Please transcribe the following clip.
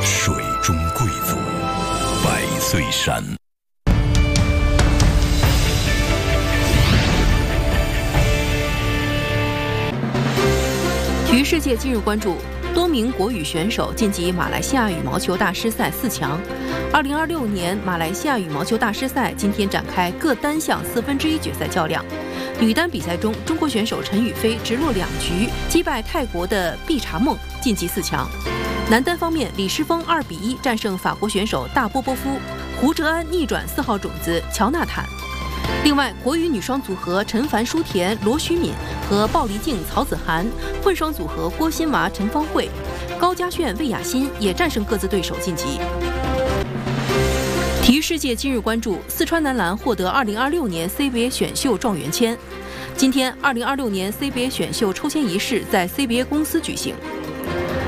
水中贵族，百岁山。 体育世界今日关注多名国羽选手晋级马来西亚羽毛球大师赛4强。2026年马来西亚羽毛球大师赛今天展开各单项1/4决赛较量。女单比赛中，中国选手陈雨菲直落2局击败泰国的毕查梦，晋级4强。男单方面，李诗峰2比1战胜法国选手大波波夫，胡哲安逆转4号种子乔纳坦。另外，国羽女双组合陈凡舒田、罗徐敏和鲍黎静、曹子涵，混双组合郭欣娃、陈芳慧、高嘉炫、魏雅欣也战胜各自对手晋级。体育世界今日关注四川男篮获得2026年 CBA 选秀状元签。今天，2026年 CBA 选秀抽签仪式在 CBA 公司举行。